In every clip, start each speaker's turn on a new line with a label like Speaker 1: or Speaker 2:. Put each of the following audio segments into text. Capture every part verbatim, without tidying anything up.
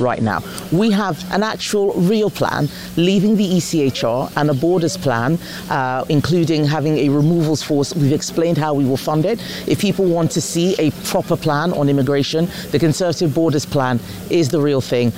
Speaker 1: right now. We have an actual real plan, leaving the E C H R and a borders plan, uh, including having a removals force. We've explained how we will fund it. If people want to see a proper plan on immigration, the Conservative borders plan is the real thing.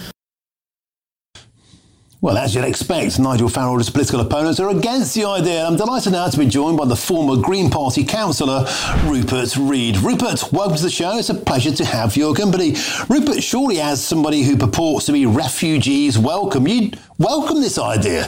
Speaker 2: Well, as you'd expect, Nigel Farrell's political opponents are against the idea. I'm delighted now to be joined by the former Green Party councillor, Rupert Read. Rupert, welcome to the show. It's a pleasure to have your company. Rupert, surely as somebody who purports to be refugees welcome, you'd welcome this idea.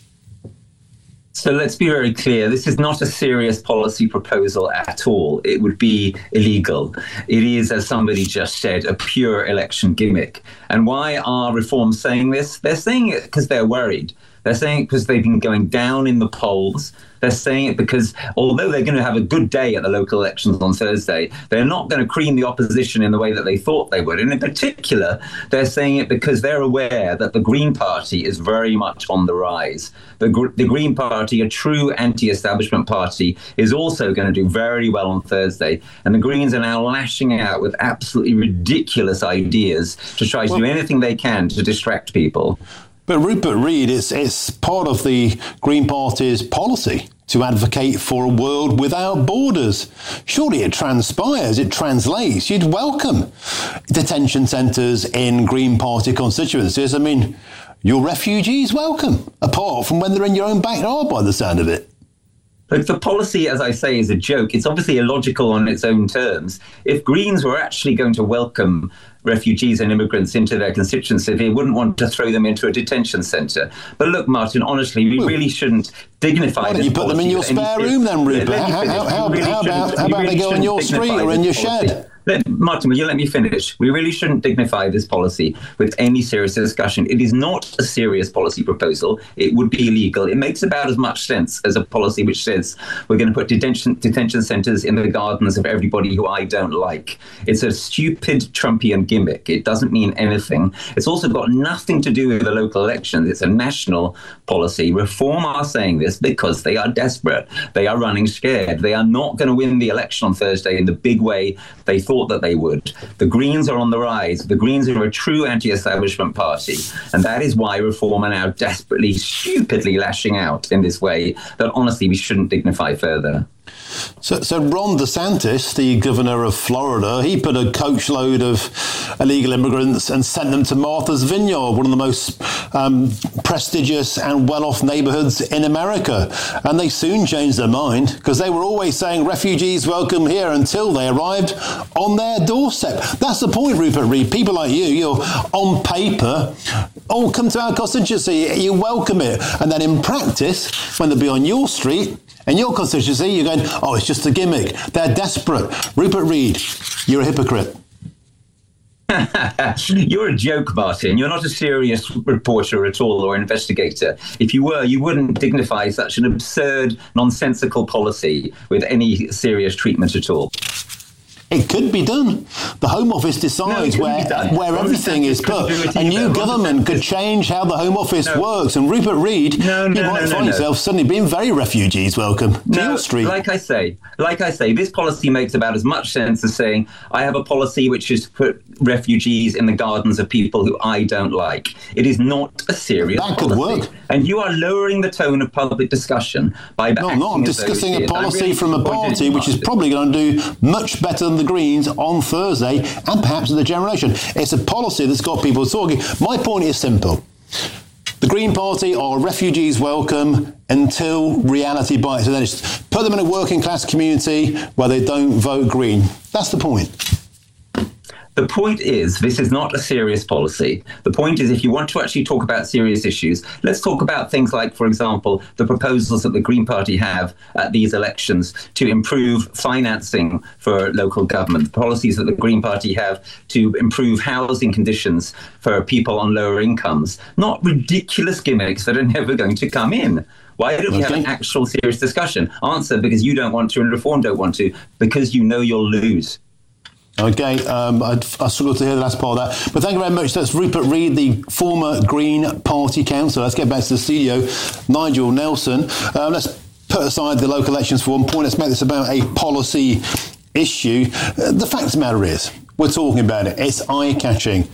Speaker 3: So let's be very clear. This is not a serious policy proposal at all. It would be illegal. It is, as somebody just said, a pure election gimmick. And why are Reform saying this? They're saying it because they're worried. They're saying it because they've been going down in the polls. They're saying it because although they're going to have a good day at the local elections on Thursday, they're not going to cream the opposition in the way that they thought they would. And in particular, they're saying it because they're aware that the Green Party is very much on the rise. The, the Green Party, a true anti-establishment party, is also going to do very well on Thursday. And the Greens are now lashing out with absolutely ridiculous ideas to try to well, do anything they can to distract people.
Speaker 2: But Rupert Read, it's, it's part of the Green Party's policy to advocate for a world without borders. Surely it transpires, it translates. You'd welcome detention centres in Green Party constituencies. I mean, your refugees welcome, apart from when they're in your own backyard by the sound of it.
Speaker 3: Look, the policy, as I say, is a joke. It's obviously illogical on its own terms. If Greens were actually going to welcome refugees and immigrants into their constituency, they wouldn't want to throw them into a detention centre. But look, Martin, honestly, we well, really shouldn't dignify
Speaker 2: why don't you put them in your spare room then, Rupert? How, how, how, really how about, how about really they go in your street or in your policy. shed?
Speaker 3: Let, Martin, will you let me finish? We really shouldn't dignify this policy with any serious discussion. It is not a serious policy proposal. It would be illegal. It makes about as much sense as a policy which says we're going to put detention, detention centres in the gardens of everybody who I don't like. It's a stupid Trumpian gimmick. It doesn't mean anything. It's also got nothing to do with the local elections. It's a national policy. Reform are saying this because they are desperate. They are running scared. They are not going to win the election on Thursday in the big way they thought that they would. The Greens are on the rise. The Greens are a true anti-establishment party. And that is why Reform are now desperately, stupidly lashing out in this way that honestly we shouldn't dignify further.
Speaker 2: So, so Ron DeSantis, the governor of Florida, he put a coachload of illegal immigrants and sent them to Martha's Vineyard, one of the most um, prestigious and well-off neighbourhoods in America. And they soon changed their mind because they were always saying refugees welcome here until they arrived on their doorstep. That's the point, Rupert Read. People like you, you're on paper, oh, come to our constituency, you welcome it. And then in practice, when they'll be on your street, in your constituency, you're going, oh, it's just a gimmick. They're desperate. Rupert Read, you're a hypocrite.
Speaker 3: You're a joke, Martin. You're not a serious reporter at all or investigator. If you were, you wouldn't dignify such an absurd, nonsensical policy with any serious treatment at all.
Speaker 2: It could be done. The Home Office decides no, where where Ron everything is put. A new government could change how the Home Office no. works. And Rupert Read,
Speaker 3: no, no,
Speaker 2: you might
Speaker 3: no, no,
Speaker 2: find
Speaker 3: no.
Speaker 2: yourself suddenly being very refugees welcome to
Speaker 3: no,
Speaker 2: your street.
Speaker 3: Like I say, like I say, this policy makes about as much sense as saying, I have a policy which is to put refugees in the gardens of people who I don't like. It is not a serious
Speaker 2: that
Speaker 3: policy.
Speaker 2: Could work.
Speaker 3: And you are lowering the tone of public discussion by
Speaker 2: No, no, I'm discussing a policy really from a party which is probably going to do much better than the Greens on Thursday and perhaps in the generation. It's a policy that's got people talking. My point is simple. The Green Party are refugees welcome until reality bites. And then it's put them in a working class community where they don't vote Green. That's the point.
Speaker 3: The point is, this is not a serious policy. The point is, if you want to actually talk about serious issues, let's talk about things like, for example, the proposals that the Green Party have at these elections to improve financing for local government, the policies that the Green Party have to improve housing conditions for people on lower incomes, not ridiculous gimmicks that are never going to come in. Why don't we have an actual serious discussion? Answer, because you don't want to and Reform don't want to, because you know you'll lose.
Speaker 2: Okay, um, I, I struggled to hear the last part of that. But thank you very much. That's Rupert Read, the former Green Party councillor. Let's get back to the studio. Nigel Nelson. Um, let's put aside the local elections for one point. Let's make this about a policy issue. Uh, the fact of the matter is, we're talking about it. It's eye-catching.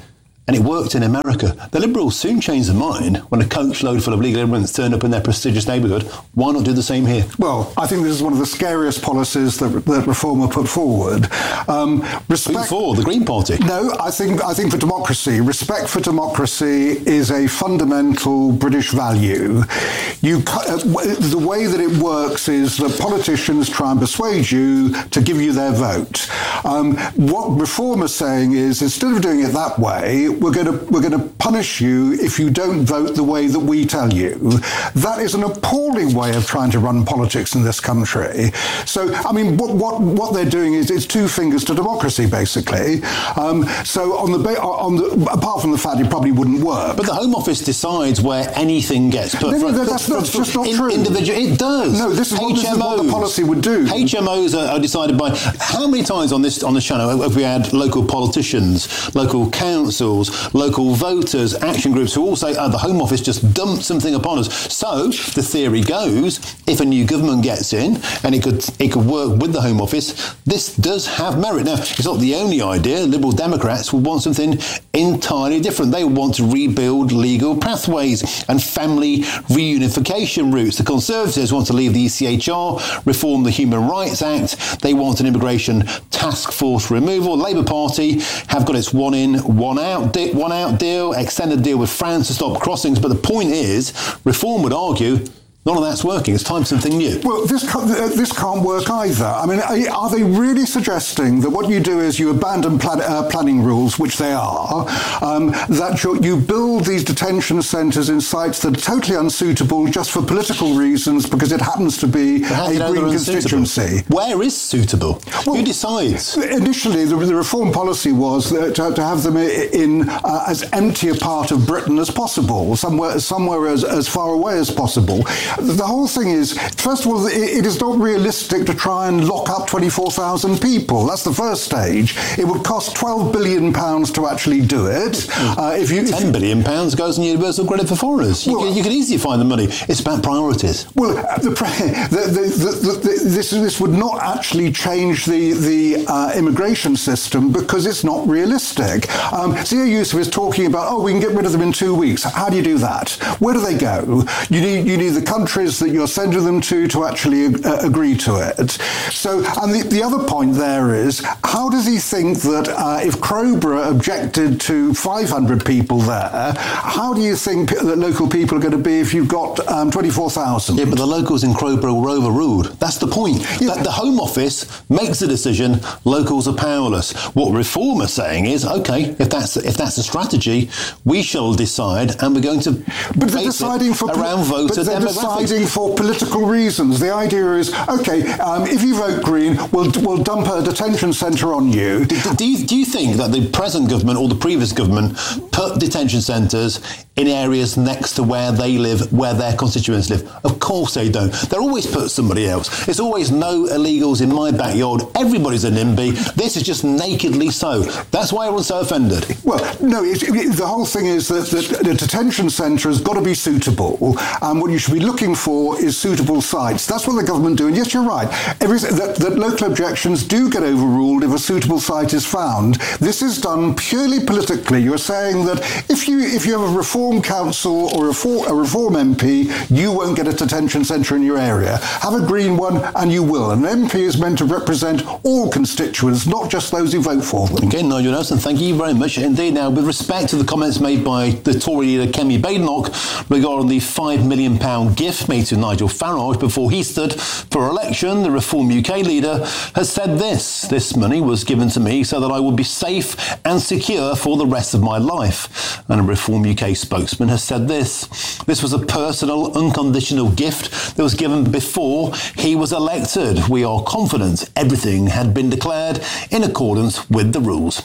Speaker 2: And it worked in America. The Liberals soon changed their mind when a coach load full of legal immigrants turned up in their prestigious neighbourhood. Why not do the same here?
Speaker 4: Well, I think this is one of the scariest policies that, that Reform put forward. Um, respect
Speaker 2: for the Green Party.
Speaker 4: No, I think I think for democracy, respect for democracy is a fundamental British value. You, uh, the way that it works is that politicians try and persuade you to give you their vote. Um, what Reform is saying is, instead of doing it that way, we're going to we're going to punish you if you don't vote the way that we tell you. That is an appalling way of trying to run politics in this country. So, I mean, what what, what they're doing is it's two fingers to democracy, basically. Um, so, on the ba- on the apart from the fact it probably wouldn't work.
Speaker 2: But the Home Office decides where anything gets put.
Speaker 4: No, no,
Speaker 2: from,
Speaker 4: no, that's,
Speaker 2: from,
Speaker 4: that's
Speaker 2: from,
Speaker 4: just not
Speaker 2: in,
Speaker 4: true.
Speaker 2: Individual, it does.
Speaker 4: No, this is, what, this is what the policy would do.
Speaker 2: H M Os are, are decided by how many times on this on the channel have we had local politicians, local councils, local voters, action groups who all say, oh, the Home Office just dumped something upon us. So the theory goes, if a new government gets in and it could it could work with the Home Office, this does have merit. Now, it's not the only idea. Liberal Democrats would want something entirely different. They want to rebuild legal pathways and family reunification routes. The Conservatives want to leave the E C H R, reform the Human Rights Act. They want an immigration task force removal. The Labour Party have got its one in, one out, di- one out deal, extended deal with France to stop crossings. But the point is, Reform would argue none of that's working. It's time for something new.
Speaker 4: Well, this can't, uh, this can't work either. I mean, are, are they really suggesting that what you do is you abandon plan, uh, planning rules, which they are, um, that you you build these detention centres in sites that are totally unsuitable just for political reasons because it happens to be a Green constituency?
Speaker 2: Where is suitable?
Speaker 4: Well,
Speaker 2: who decides?
Speaker 4: Initially, the, the Reform policy was that, to, to have them in uh, as empty a part of Britain as possible, somewhere somewhere as, as far away as possible. The whole thing is, first of all, it, it is not realistic to try and lock up twenty-four thousand people. That's the first stage. It would cost twelve billion pounds to actually do it. Uh, if you,
Speaker 2: ten billion pounds goes on universal credit for foreigners. You, well, can, you can easily find the money. It's about priorities.
Speaker 4: Well, the, the, the, the, the, this, this would not actually change the, the uh, immigration system because it's not realistic. Um, Zia Yusuf is talking about, oh, we can get rid of them in two weeks. How do you do that? Where do they go? You need, you need the country that you're sending them to to actually uh, agree to it. So, and the, the other point there is, how does he think that uh, if Crowborough objected to five hundred people there, how do you think that local people are going to be if you've got um, twenty-four thousand?
Speaker 2: Yeah, but the locals in Crowborough were overruled. That's the point. Yeah. That the Home Office makes a decision, locals are powerless. What Reform are saying is, OK, if that's if that's a strategy, we shall decide, and we're going to
Speaker 4: but they're deciding for
Speaker 2: around voter demographics.
Speaker 4: For political reasons. The idea is, OK, um, if you vote Green, we'll, we'll dump a detention centre on you.
Speaker 2: Do, do, you. do you think that the present government or the previous government put detention centres in areas next to where they live, where their constituents live? Of course they don't. They're always put somebody else. It's always no illegals in my backyard. Everybody's a NIMBY. This is just nakedly so. That's why everyone's so offended.
Speaker 4: Well, no, it, it, the whole thing is that, that the detention centre has got to be suitable, and what you should be looking for is suitable sites. That's what the government do. And yes, you're right. Every, that, that local objections do get overruled if a suitable site is found. This is done purely politically. You're saying that if you if you have a Reform council or a, for, a Reform M P, you won't get a detention centre in your area. Have a Green one and you will. An M P is meant to represent all constituents, not just those who vote for them.
Speaker 2: Okay, Nigel Nelson, thank you very much indeed. Now, with respect to the comments made by the Tory leader Kemi Badenoch regarding the five million pounds gift made to Nigel Farage before he stood for election, the Reform U K leader has said this: this money was given to me so that I would be safe and secure for the rest of my life. And a Reform U K spokesman has said this: this was a personal, unconditional gift that was given before he was elected. We are confident everything had been declared in accordance with the rules.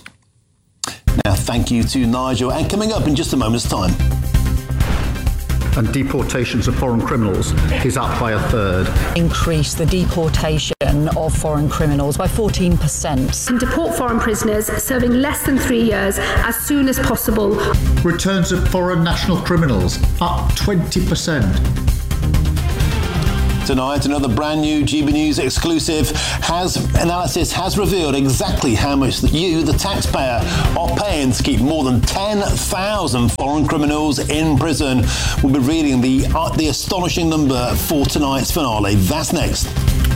Speaker 2: Now, thank you to Nigel. And coming up in just a moment's time.
Speaker 5: And deportations of foreign criminals is up by a third.
Speaker 6: Increase the deportation of foreign criminals by fourteen percent.
Speaker 7: And deport foreign prisoners serving less than three years as soon as possible.
Speaker 5: Returns of foreign national criminals up twenty percent.
Speaker 2: tonight. Another brand new G B News exclusive has analysis has revealed exactly how much that you, the taxpayer, are paying to keep more than ten thousand foreign criminals in prison. We'll be reading the uh, the astonishing number for tonight's finale. That's next.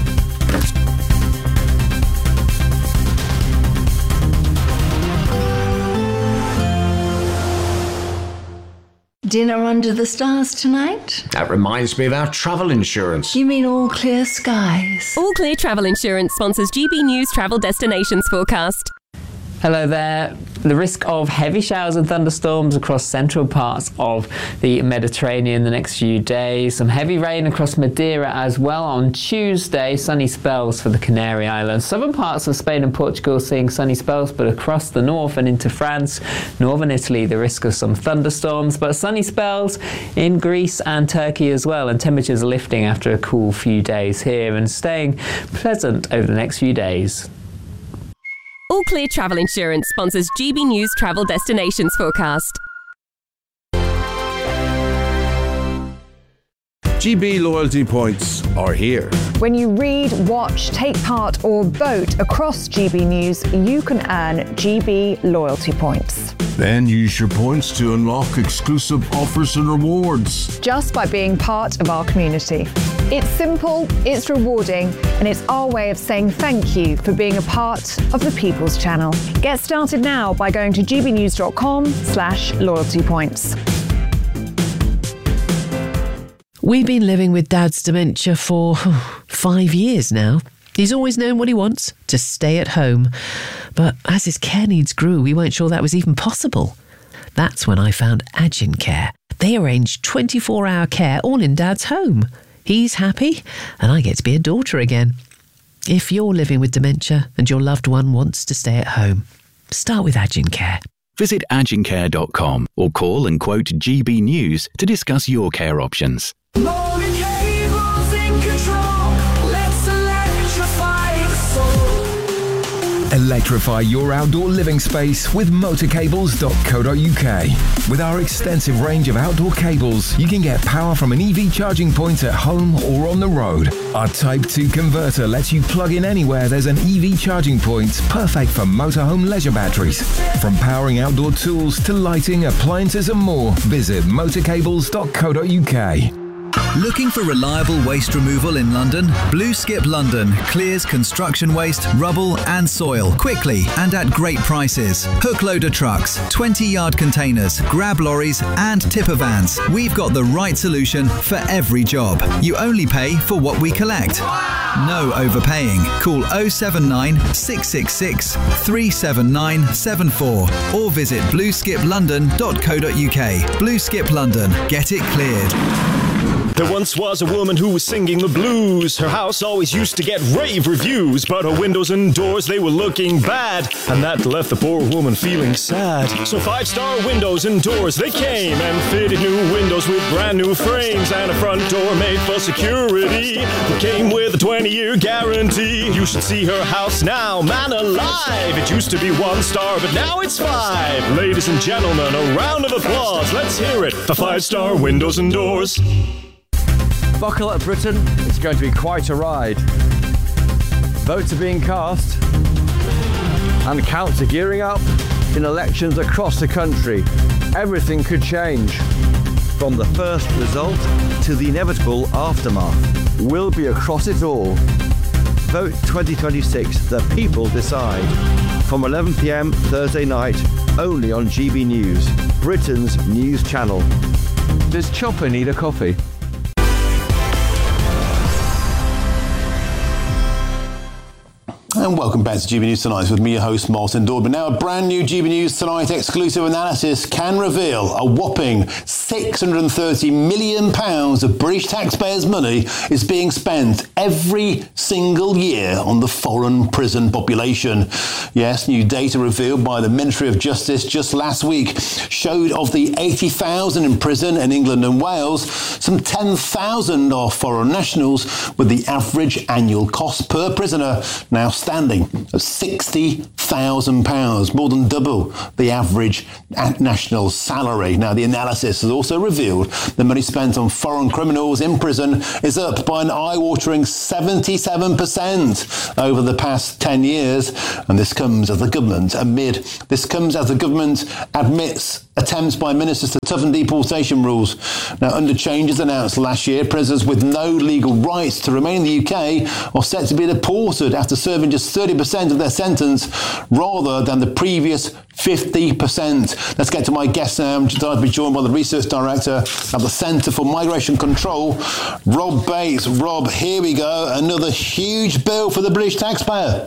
Speaker 8: Dinner under the stars tonight?
Speaker 9: That reminds me of our travel insurance.
Speaker 8: You mean All Clear Skies?
Speaker 10: All Clear Travel Insurance sponsors G B News Travel Destinations Forecast.
Speaker 11: Hello there. The risk of heavy showers and thunderstorms across central parts of the Mediterranean the next few days. Some heavy rain across Madeira as well on Tuesday. Sunny spells for the Canary Islands. Southern parts of Spain and Portugal seeing sunny spells, but across the north and into France, northern Italy, the risk of some thunderstorms, but sunny spells in Greece and Turkey as well. And temperatures are lifting after a cool few days here and staying pleasant over the next few days.
Speaker 10: All Clear Travel Insurance sponsors G B News Travel Destinations Forecast.
Speaker 12: G B loyalty points are here.
Speaker 13: When you read, watch, take part or vote across G B News, you can earn G B loyalty points.
Speaker 12: Then use your points to unlock exclusive offers and rewards.
Speaker 13: Just by being part of our community. It's simple, it's rewarding, and it's our way of saying thank you for being a part of the People's Channel. Get started now by going to gbnews.com slash loyalty points.
Speaker 14: We've been living with Dad's dementia for five years now. He's always known what he wants, to stay at home. But as his care needs grew, we weren't sure that was even possible. That's when I found Agin Care. They arrange twenty-four hour care all in Dad's home. He's happy, and I get to be a daughter again. If you're living with dementia and your loved one wants to stay at home, start with Agin Care.
Speaker 15: Visit agin care dot com or call and quote G B News to discuss your care options.
Speaker 16: Electrify your outdoor living space with motor cables dot co dot U K. With our extensive range of outdoor cables, you can get power from an E V charging point at home or on the road. Our Type two converter lets you plug in anywhere there's an E V charging point, perfect for motorhome leisure batteries. From powering outdoor tools to lighting, appliances and more, visit motor cables dot co dot U K.
Speaker 17: Looking for reliable waste removal in London? Blue Skip London clears construction waste, rubble and soil quickly and at great prices. Hook loader trucks, twenty yard containers, grab lorries and tipper vans. We've got the right solution for every job. You only pay for what we collect. No overpaying. Call oh seven nine, six six six, three seven nine seven four or visit blue skip london dot co dot U K. Blue Skip London. Get it cleared.
Speaker 18: There once was a woman who was singing the blues. Her house always used to get rave reviews, but her windows and doors, they were looking bad, and that left the poor woman feeling sad. So five-star windows and doors, they came and fitted new windows with brand new frames and a front door made for security. It came with a twenty year guarantee. You should see her house now, man alive. It used to be one star, but now it's five. Ladies and gentlemen, a round of applause. Let's hear it for five-star windows and doors.
Speaker 19: Buckle up, Britain. It's going to be quite a ride. Votes are being cast and counts are gearing up in elections across the country. Everything could change. From the first result to the inevitable aftermath. We'll be across it all. Vote twenty twenty-six, the people decide. From eleven p m Thursday night, only on G B News, Britain's news channel. Does Chopper need a coffee?
Speaker 2: And welcome back to G B News Tonight with me, your host, Martin Dorban. Now, a brand new G B News Tonight exclusive analysis can reveal a whopping six hundred thirty million pounds of British taxpayers' money is being spent every single year on the foreign prison population. Yes, new data revealed by the Ministry of Justice just last week showed of the eighty thousand in prison in England and Wales, some ten thousand are foreign nationals, with the average annual cost per prisoner now standing outstanding of sixty thousand pounds, more than double the average national salary. Now, the analysis has also revealed the money spent on foreign criminals in prison is up by an eye-watering seventy-seven percent over the past ten years. And this comes as the government amid, this comes as the government admits attempts by ministers to toughen deportation rules. Now, under changes announced last year, prisoners with no legal rights to remain in the U K are set to be deported after serving just thirty percent of their sentence rather than the previous fifty percent. Let's get to my guest now. I'm delighted to be joined by the Research Director at the Centre for Migration Control, Rob Bates. Rob, here we go. Another huge bill for the British taxpayer.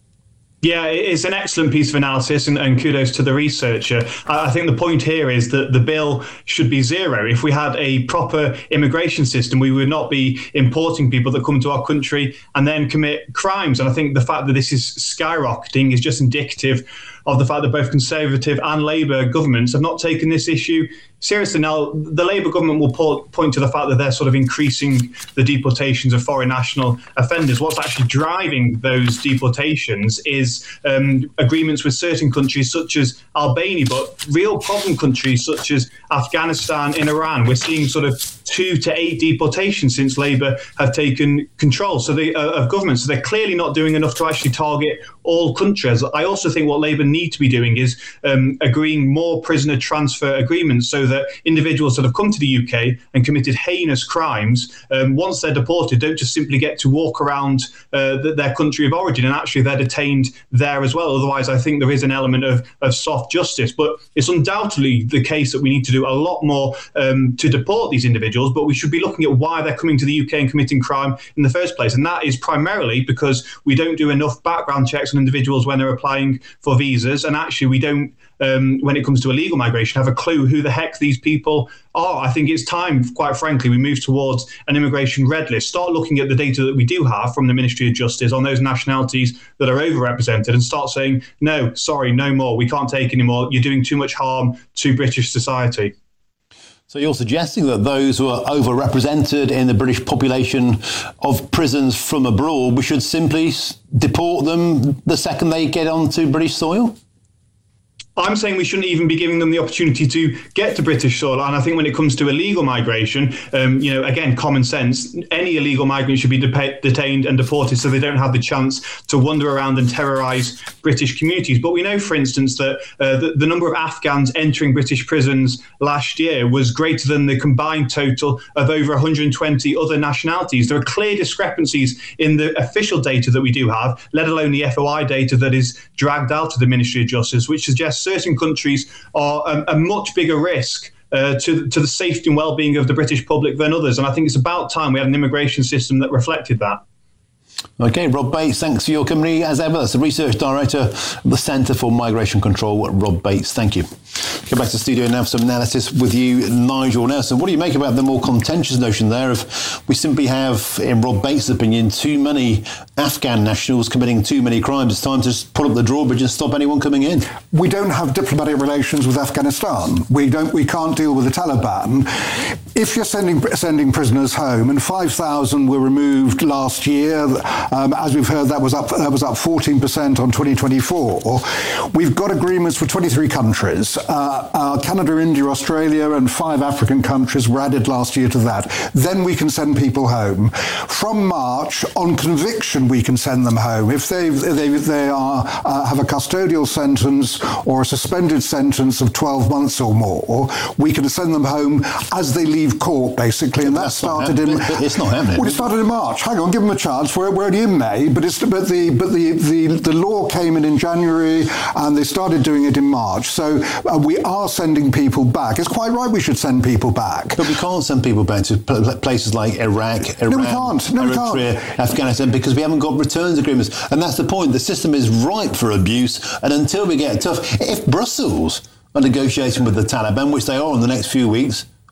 Speaker 20: Yeah, it's an excellent piece of analysis, and, and kudos to the researcher. I think the point here is that the bill should be zero. If we had a proper immigration system, we would not be importing people that come to our country and then commit crimes. And I think the fact that this is skyrocketing is just indicative of the fact that both Conservative and Labour governments have not taken this issue seriously. Now, the Labour government will po- point to the fact that they're sort of increasing the deportations of foreign national offenders. What's actually driving those deportations is um, agreements with certain countries such as Albania, but real problem countries such as Afghanistan and Iran. We're seeing sort of two to eight deportations since Labour have taken control so they, uh, of government. So they're clearly not doing enough to actually target all countries. I also think what Labour need to be doing is um, agreeing more prisoner transfer agreements so that individuals that have come to the U K and committed heinous crimes, um, once they're deported, don't just simply get to walk around uh, the, their country of origin, and actually they're detained there as well. Otherwise, I think there is an element of, of soft justice. But it's undoubtedly the case that we need to do a lot more um, to deport these individuals, but we should be looking at why they're coming to the U K and committing crime in the first place. And that is primarily because we don't do enough background checks on individuals when they're applying for visas, and actually we don't, um, when it comes to illegal migration, have a clue who the heck these people are. I think it's time, quite frankly, we move towards an immigration red list. Start looking at the data that we do have from the Ministry of Justice on those nationalities that are overrepresented and start saying, no, sorry, no more. We can't take any more. You're doing too much harm to British society.
Speaker 2: So you're suggesting that those who are overrepresented in the British population of prisons from abroad, we should simply deport them the second they get onto British soil?
Speaker 20: I'm saying we shouldn't even be giving them the opportunity to get to British soil. And I think when it comes to illegal migration, um, you know, again, common sense, any illegal migrant should be de- detained and deported so they don't have the chance to wander around and terrorise British communities. But we know, for instance, that uh, the, the number of Afghans entering British prisons last year was greater than the combined total of over one hundred twenty other nationalities. There are clear discrepancies in the official data that we do have, let alone the F O I data that is dragged out of the Ministry of Justice, which suggests certain countries are um, a much bigger risk uh, to, to the safety and well-being of the British public than others. And I think it's about time we had an immigration system that reflected that.
Speaker 2: OK, Rob Bates, thanks for your company as ever. That's the Research Director of the Centre for Migration Control, Rob Bates. Thank you. Go back to the studio now for some analysis with you, Nigel Nelson. What do you make about the more contentious notion there of we simply have, in Rob Bates' opinion, too many Afghan nationals committing too many crimes? It's time to just put up the drawbridge and stop anyone coming in.
Speaker 4: We don't have diplomatic relations with Afghanistan. We don't. We can't deal with the Taliban. If you're sending sending prisoners home, and five thousand were removed last year, um, as we've heard, that was up that was up fourteen percent on twenty twenty-four. We've got agreements with twenty-three countries. Uh, uh, Canada, India, Australia, and five African countries were added last year to that. Then we can send people home. From March, on conviction, we can send them home. If they they they are uh, have a custodial sentence or a suspended sentence of twelve months or more, we can send them home as they leave court, basically. And that started in.
Speaker 2: It's not happening.
Speaker 4: Well, it started in March. Hang on, give them a chance. We're, we're only in May, but it's but the but the, the the law came in in January, and they started doing it in March. So uh, we are sending people back. It's quite right we should send people back.
Speaker 2: But we can't send people back to places like Iraq, Iran,
Speaker 4: no, we can't. No,
Speaker 2: Eritrea,
Speaker 4: we can't.
Speaker 2: Afghanistan, because we haven't got returns agreements. And that's the point. The system is ripe for abuse. And until we get tough, if Brussels are negotiating with the Taliban, which they are in the next few weeks,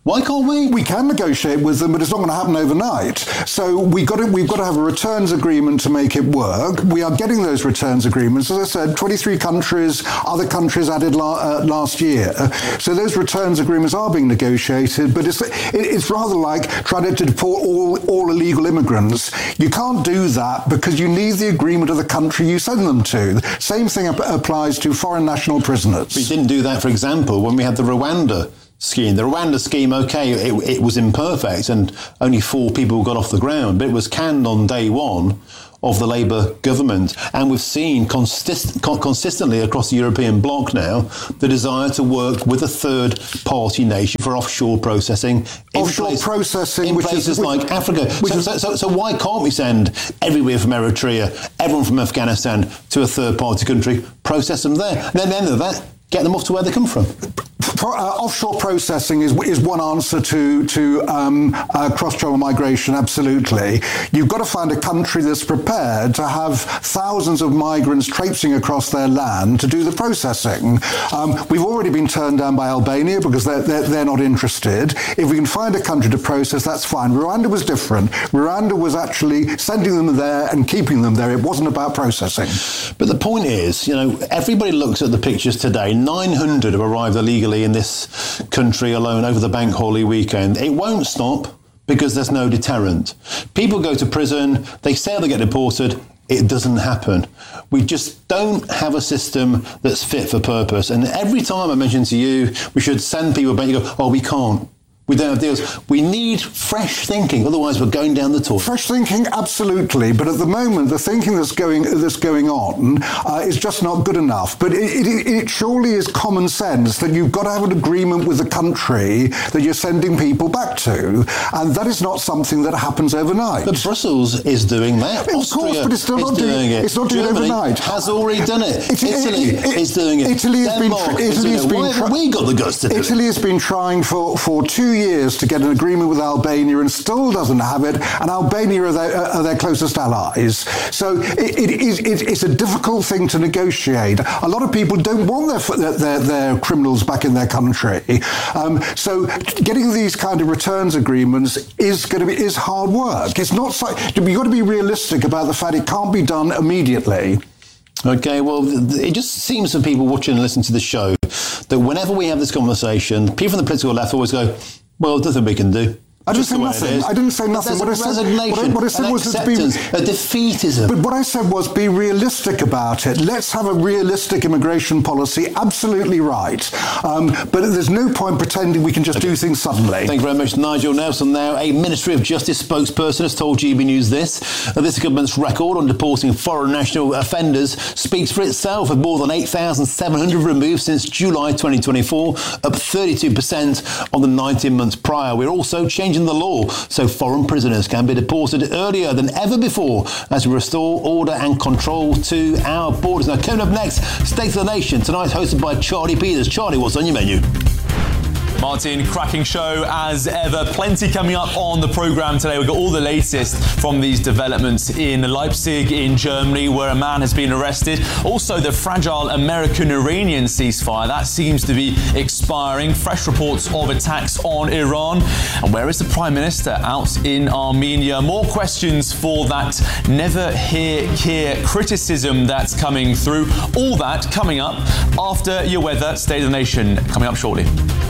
Speaker 2: Why can't we?
Speaker 4: We can negotiate with them, but it's not going to happen overnight. So we got to, we've got to have a returns agreement to make it work. We are getting those returns agreements. As I said, twenty-three countries, other countries added la- uh, last year. So those returns agreements are being negotiated, but it's, it, it's rather like trying to deport all, all illegal immigrants. You can't do that because you need the agreement of the country you send them to. Same thing ap- applies to foreign national prisoners.
Speaker 2: We didn't do that, for example, when we had the Rwanda scheme. The Rwanda scheme, OK, it, it was imperfect and only four people got off the ground, but it was canned on day one of the Labour government. And we've seen consist- consistently across the European bloc now the desire to work with a third-party nation for offshore processing.
Speaker 4: Offshore
Speaker 2: place,
Speaker 4: processing,
Speaker 2: in
Speaker 4: which
Speaker 2: places
Speaker 4: is, which,
Speaker 2: like Africa. So, so, so, so why can't we send everywhere from Eritrea, everyone from Afghanistan to a third-party country, process them there, and then at the end of that, get them off to where they come from?
Speaker 4: For, uh, offshore processing is is one answer to to um, uh, cross-channel migration. Absolutely, you've got to find a country that's prepared to have thousands of migrants traipsing across their land to do the processing. Um, we've already been turned down by Albania because they're, they're they're not interested. If we can find a country to process, that's fine. Rwanda was different. Rwanda was actually sending them there and keeping them there. It wasn't about processing.
Speaker 2: But the point is, you know, everybody looks at the pictures today. nine hundred have arrived illegally in this country alone over the bank holiday weekend. It won't stop because there's no deterrent. People go to prison, they say they get deported, it doesn't happen. We just don't have a system that's fit for purpose. And every time I mention to you, we should send people back, you go, oh, we can't. We don't have deals. We need fresh thinking, otherwise we're going down the toilet.
Speaker 4: Fresh thinking, absolutely. But at the moment, the thinking that's going that's going on uh, is just not good enough. But it, it, it surely is common sense that you've got to have an agreement with the country that you're sending people back to, and that is not something that happens overnight.
Speaker 2: But Brussels is doing that.
Speaker 4: Of
Speaker 2: Austria
Speaker 4: course, but it's still not
Speaker 2: doing,
Speaker 4: doing
Speaker 2: it.
Speaker 4: It's not doing
Speaker 2: Germany
Speaker 4: it overnight.
Speaker 2: Has already done it.
Speaker 4: it
Speaker 2: Italy
Speaker 4: it, it,
Speaker 2: is doing it.
Speaker 4: Italy has
Speaker 2: Denmark
Speaker 4: been. Italy has been.
Speaker 2: Why haven't we got the guts to do
Speaker 4: Italy
Speaker 2: it?
Speaker 4: has been trying for for two years to get an agreement with Albania and still doesn't have it, and Albania are their, are their closest allies. So it, it is it, it's a difficult thing to negotiate. A lot of people don't want their their, their criminals back in their country. Um, so getting these kind of returns agreements is going to be is hard work. It's not. You've got to be realistic about the fact it can't be done immediately.
Speaker 2: Okay, well, it just seems to people watching and listening to the show that whenever we have this conversation, people from the political left always go, well, there's nothing we can do.
Speaker 4: I didn't say nothing. I didn't say nothing.
Speaker 2: What
Speaker 4: I
Speaker 2: said,
Speaker 4: what I, what I said was to be,
Speaker 2: a defeatism.
Speaker 4: But what I said was be realistic about it. Let's have a realistic immigration policy. Absolutely right. Um, but there's no point pretending we can just okay. do things suddenly.
Speaker 2: Thank you very much, Nigel Nelson. Now, a Ministry of Justice spokesperson has told G B News this. Uh, this government's record on deporting foreign national offenders speaks for itself, with more than eight thousand seven hundred removed since July twenty twenty-four, up thirty-two percent on the nineteen months prior. We're also changing the law so foreign prisoners can be deported earlier than ever before as we restore order and control to our borders. Now, coming up next, State of the Nation, tonight hosted by Charlie Peters. Charlie, what's on your menu?
Speaker 21: Martin, cracking show as ever. Plenty coming up on the programme today. We've got all the latest from these developments in Leipzig, in Germany, where a man has been arrested. Also, the fragile American-Iranian ceasefire. That seems to be expiring. Fresh reports of attacks on Iran. And where is the Prime Minister? Out in Armenia. More questions for that never hear hear criticism that's coming through. All that coming up after your weather. State of the Nation coming up shortly.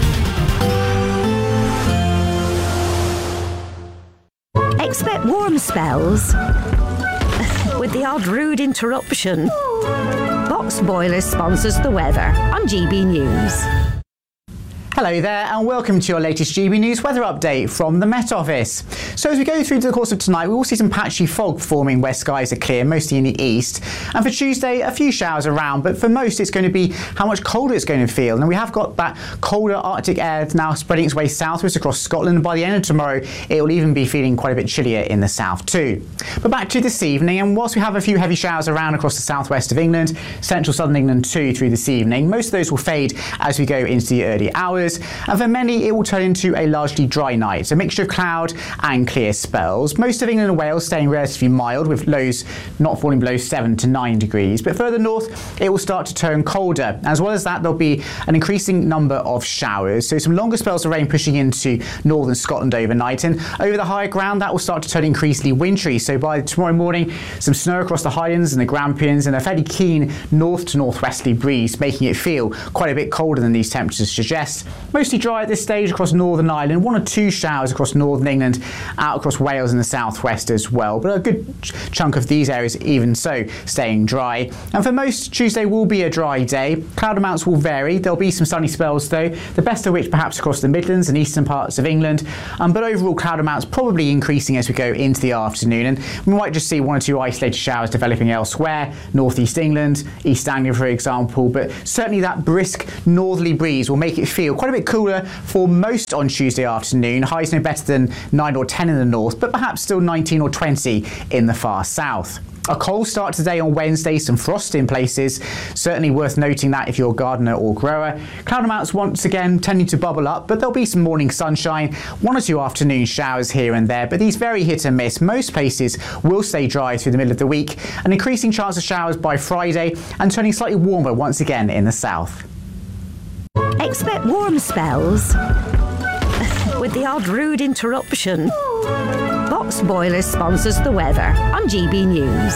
Speaker 22: Expect warm spells with the odd rude interruption. Box Boilers sponsors the weather on G B News.
Speaker 23: Hello there and welcome to your latest G B News weather update from the Met Office. So as we go through to the course of tonight, we will see some patchy fog forming where skies are clear, mostly in the east. And for Tuesday, a few showers around, but for most it's going to be how much colder it's going to feel. And we have got that colder Arctic air now spreading its way southwards across Scotland. And by the end of tomorrow, it will even be feeling quite a bit chillier in the south too. But back to this evening, and whilst we have a few heavy showers around across the southwest of England, central southern England too through this evening, most of those will fade as we go into the early hours. showers, and for many it will turn into a largely dry night, a mixture of cloud and clear spells. Most of England and Wales staying relatively mild, with lows not falling below seven to nine degrees, but further north it will start to turn colder. As well as that, there'll be an increasing number of showers, so some longer spells of rain pushing into northern Scotland overnight, and over the higher ground that will start to turn increasingly wintry, so by tomorrow morning some snow across the Highlands and the Grampians and a fairly keen north to northwesterly breeze, making it feel quite a bit colder than these temperatures suggest. Mostly dry at this stage across Northern Ireland, one or two showers across northern England, out across Wales and the southwest as well, but a good chunk of these areas even so staying dry. And for most, Tuesday will be a dry day. Cloud amounts will vary, there'll be some sunny spells though, the best of which perhaps across the Midlands and eastern parts of England, um, but overall cloud amounts probably increasing as we go into the afternoon, and we might just see one or two isolated showers developing elsewhere, northeast England, East Anglia for example, but certainly that brisk northerly breeze will make it feel quite a bit cooler for most on Tuesday afternoon. Highs no better than nine or ten in the north, but perhaps still nineteen or twenty in the far south. A cold start today on Wednesday, some frost in places, certainly worth noting that if you're a gardener or grower. Cloud amounts once again tending to bubble up, but there'll be some morning sunshine, one or two afternoon showers here and there, but these very hit and miss. Most places will stay dry through the middle of the week, an increasing chance of showers by Friday, and turning slightly warmer once again in the south.
Speaker 22: Expect warm spells with the odd rude interruption. Box Boilers sponsors the weather on G B News.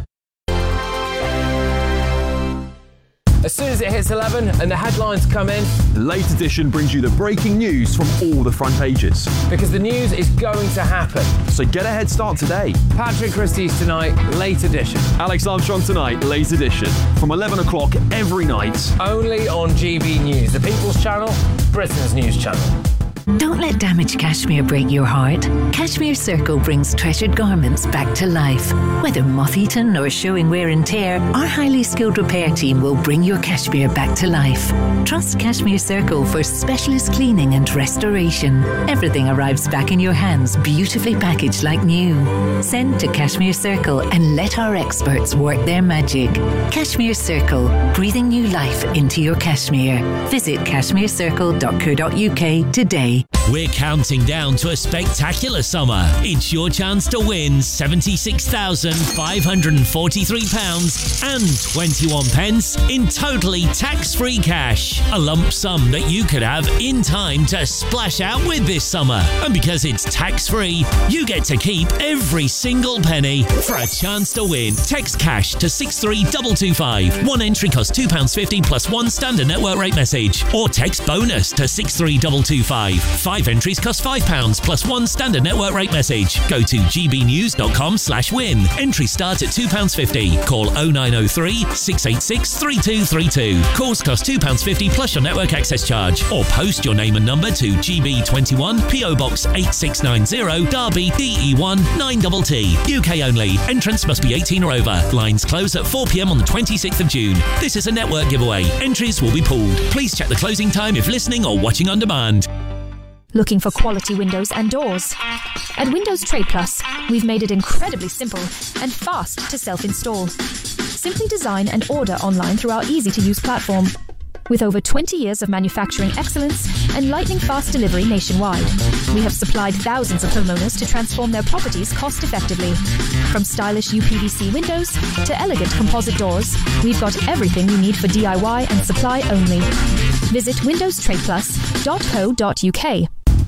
Speaker 1: As soon as it hits eleven and the headlines come in,
Speaker 3: the Late Edition brings you the breaking news from all the front pages.
Speaker 1: Because the news is going to happen.
Speaker 3: So get a head start today.
Speaker 1: Patrick Christie's Tonight, Late Edition.
Speaker 3: Alex Armstrong Tonight, Late Edition. From eleven o'clock every night.
Speaker 1: Only on G B News, the People's Channel, Britain's news channel.
Speaker 8: Don't let damaged cashmere break your heart. Cashmere Circle brings treasured garments back to life. Whether moth-eaten or showing wear and tear, our highly skilled repair team will bring your cashmere back to life. Trust Cashmere Circle for specialist cleaning and restoration. Everything arrives back in your hands, beautifully packaged like new. Send to Cashmere Circle and let our experts work their magic. Cashmere Circle, breathing new life into your cashmere. Visit cashmere circle dot co dot U K today.
Speaker 6: We're counting down to a spectacular summer. It's your chance to win seventy-six thousand five hundred forty-three pounds and twenty-one pence in totally tax-free cash. A lump sum that you could have in time to splash out with this summer. And because it's tax-free, you get to keep every single penny. For a chance to win, text cash to six three two two five. One entry costs two pounds fifty plus one standard network rate message. Or text bonus to six three two two five. Five entries cost five pounds plus one standard network rate message. Go to g b news dot com slash win. Entry start at two pounds fifty. Call oh nine oh three, six eight six, three two three two. Calls cost two pounds fifty plus your network access charge. Or post your name and number to G B twenty-one, P O Box eight six nine zero, Derby, D E one nine T T. U K only. Entrance must be eighteen or over. Lines close at four p m on the twenty-sixth of June. This is a network giveaway. Entries will be pooled. Please check the closing time if listening or watching on demand.
Speaker 24: Looking for quality windows and doors? At Windows Trade Plus, we've made it incredibly simple and fast to self-install. Simply design and order online through our easy-to-use platform. With over twenty years of manufacturing excellence and lightning-fast delivery nationwide, we have supplied thousands of homeowners to transform their properties cost-effectively. From stylish U P V C windows to elegant composite doors, we've got everything you need for D I Y and supply only. Visit windows trade plus dot co dot U K.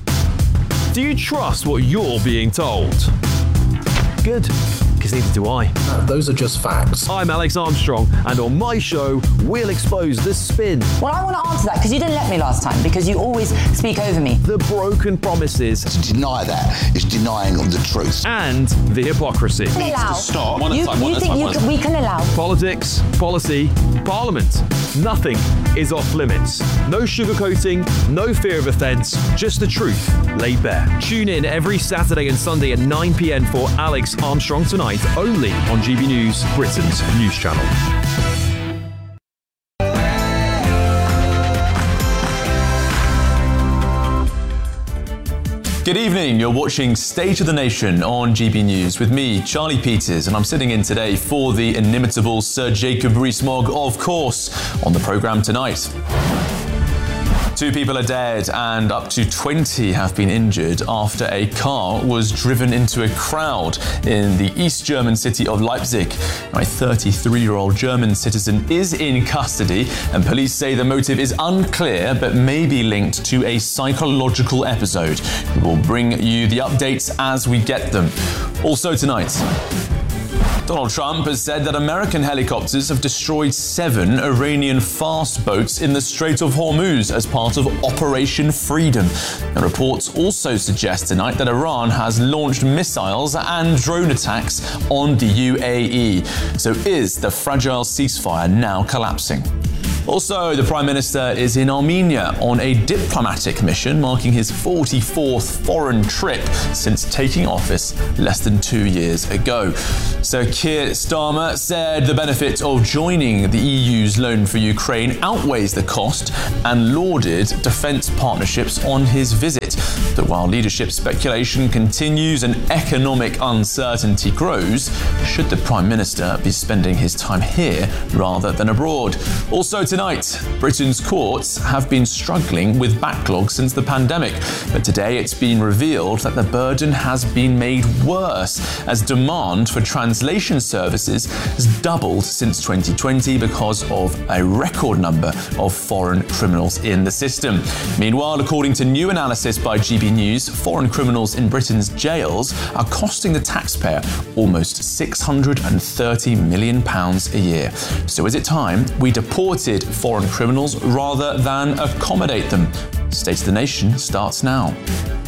Speaker 3: Do you trust what you're being told? Good, because neither do I.
Speaker 25: Uh, those are just facts.
Speaker 3: I'm Alex Armstrong, and on my show, we'll expose the spin.
Speaker 26: Well, I want to answer that, because you didn't let me last time, because you always speak over me.
Speaker 3: The broken promises.
Speaker 27: To deny that is denying the truth.
Speaker 3: And the hypocrisy.
Speaker 26: Needs to
Speaker 3: stop.
Speaker 26: One you, time, you think you can, we can allow?
Speaker 3: Politics, policy, parliament. Nothing is off limits. No sugarcoating, no fear of offence, just the truth laid bare. Tune in every Saturday and Sunday at nine p m for Alex Armstrong Tonight, only on G B News, Britain's news channel.
Speaker 21: Good evening, you're watching State of the Nation on G B News with me, Charlie Peters, and I'm sitting in today for the inimitable Sir Jacob Rees-Mogg, of course, on the programme tonight. Two people are dead and up to twenty have been injured after a car was driven into a crowd in the East German city of Leipzig. A thirty-three-year-old German citizen is in custody, and police say the motive is unclear but may be linked to a psychological episode. We will bring you the updates as we get them. Also tonight, Donald Trump has said that American helicopters have destroyed seven Iranian fast boats in the Strait of Hormuz as part of Operation Freedom. The reports also suggest tonight that Iran has launched missiles and drone attacks on the U A E. So is the fragile ceasefire now collapsing? Also, the Prime Minister is in Armenia on a diplomatic mission, marking his forty-fourth foreign trip since taking office less than two years ago. Sir Keir Starmer said the benefit of joining the E U's loan for Ukraine outweighs the cost and lauded defence partnerships on his visit. But while leadership speculation continues and economic uncertainty grows, should the Prime Minister be spending his time here rather than abroad? Also tonight, Britain's courts have been struggling with backlog since the pandemic, but today it's been revealed that the burden has been made worse as demand for translation services has doubled since twenty twenty because of a record number of foreign criminals in the system. Meanwhile, according to new analysis by G B News, foreign criminals in Britain's jails are costing the taxpayer almost six hundred thirty million pounds a year. So is it time we deported foreign criminals rather than accommodate them? State of the Nation starts now.